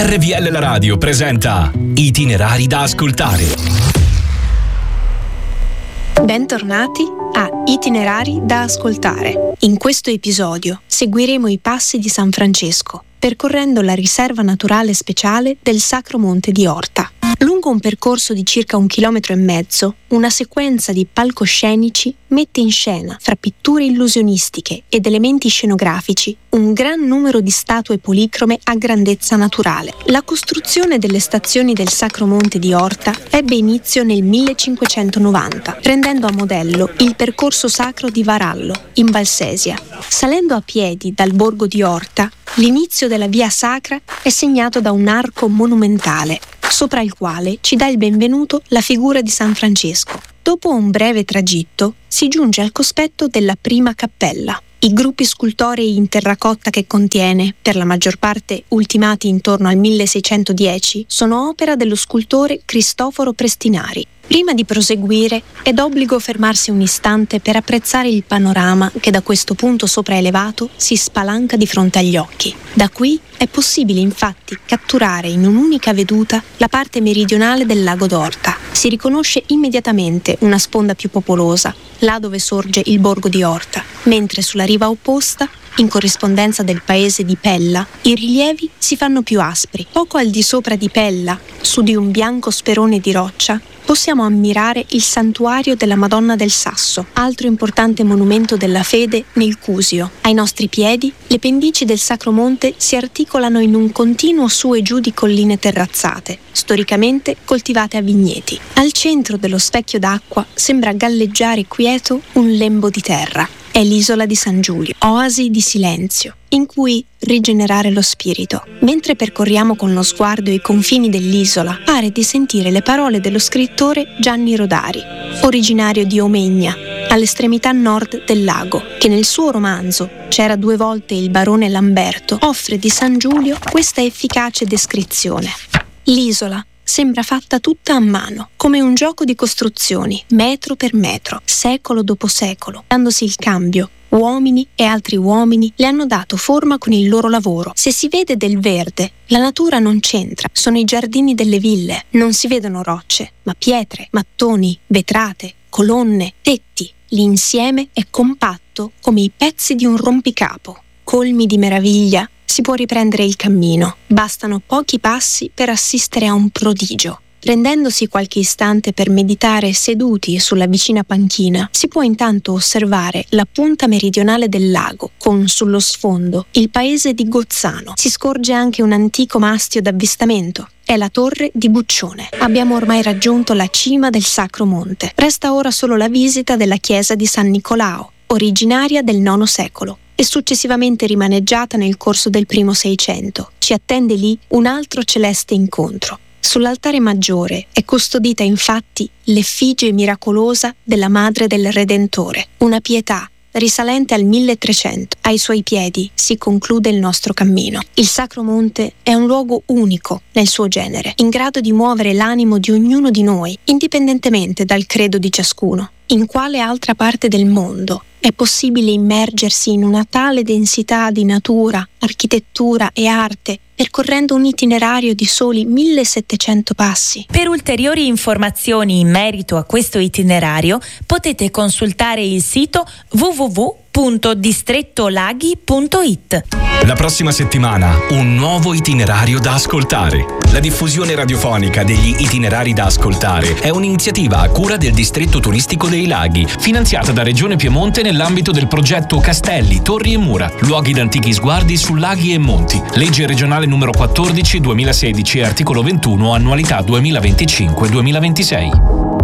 RVL La Radio presenta Itinerari da ascoltare. Bentornati a Itinerari da ascoltare. In questo episodio seguiremo i passi di San Francesco, percorrendo la riserva naturale speciale del Sacro Monte di Orta. Lungo un percorso di circa 1,5 chilometri, una sequenza di palcoscenici mette in scena, fra pitture illusionistiche ed elementi scenografici, un gran numero di statue policrome a grandezza naturale. La costruzione delle stazioni del Sacro Monte di Orta ebbe inizio nel 1590, prendendo a modello il percorso sacro di Varallo, in Valsesia. Salendo a piedi dal borgo di Orta, l'inizio della via sacra è segnato da un arco monumentale, sopra il quale ci dà il benvenuto la figura di San Francesco. Dopo un breve tragitto si giunge al cospetto della prima cappella. I gruppi scultorei in terracotta che contiene, per la maggior parte ultimati intorno al 1610, sono opera dello scultore Cristoforo Prestinari. Prima di proseguire è d'obbligo fermarsi un istante per apprezzare il panorama che da questo punto sopraelevato si spalanca di fronte agli occhi. Da qui è possibile infatti catturare in un'unica veduta la parte meridionale del lago d'Orta. Si riconosce immediatamente una sponda più popolosa, là dove sorge il borgo di Orta, mentre sulla riva opposta, in corrispondenza del paese di Pella, i rilievi si fanno più aspri. Poco al di sopra di Pella, su di un bianco sperone di roccia, possiamo ammirare il santuario della Madonna del Sasso, altro importante monumento della fede nel Cusio. Ai nostri piedi, le pendici del Sacro Monte si articolano in un continuo su e giù di colline terrazzate, storicamente coltivate a vigneti. Al centro dello specchio d'acqua sembra galleggiare quieto un lembo di terra. È l'isola di San Giulio, oasi di silenzio, in cui rigenerare lo spirito. Mentre percorriamo con lo sguardo i confini dell'isola, pare di sentire le parole dello scrittore Gianni Rodari, originario di Omegna, all'estremità nord del lago, che nel suo romanzo C'era 2 volte il barone Lamberto offre di San Giulio questa efficace descrizione. L'isola sembra fatta tutta a mano, come un gioco di costruzioni, metro per metro, secolo dopo secolo, dandosi il cambio. Uomini e altri uomini le hanno dato forma con il loro lavoro. Se si vede del verde, la natura non c'entra. Sono i giardini delle ville. Non si vedono rocce, ma pietre, mattoni, vetrate, colonne, tetti. L'insieme è compatto come i pezzi di un rompicapo. Colmi di meraviglia, si può riprendere il cammino. Bastano pochi passi per assistere a un prodigio. Prendendosi qualche istante per meditare seduti sulla vicina panchina, si può intanto osservare la punta meridionale del lago, con sullo sfondo il paese di Gozzano. Si scorge anche un antico mastio d'avvistamento. È la torre di Buccione. Abbiamo ormai raggiunto la cima del Sacro Monte. Resta ora solo la visita della chiesa di San Nicolao, originaria del IX secolo e successivamente rimaneggiata nel corso del primo Seicento. Ci attende lì un altro celeste incontro. Sull'altare maggiore è custodita infatti l'effigie miracolosa della Madre del Redentore, una pietà risalente al 1300. Ai suoi piedi si conclude il nostro cammino. Il Sacro Monte è un luogo unico nel suo genere, in grado di muovere l'animo di ognuno di noi, indipendentemente dal credo di ciascuno. In quale altra parte del mondo è possibile immergersi in una tale densità di natura, architettura e arte, percorrendo un itinerario di soli 1700 passi? Per ulteriori informazioni in merito a questo itinerario potete consultare il sito www.distrettolaghi.it. La prossima settimana un nuovo itinerario da ascoltare. La diffusione radiofonica degli itinerari da ascoltare è un'iniziativa a cura del Distretto Turistico dei Laghi, finanziata da Regione Piemonte nell'ambito del progetto Castelli, Torri e Mura, luoghi d'antichi sguardi su laghi e monti. Legge regionale numero 14 2016, articolo 21, annualità 2025-2026.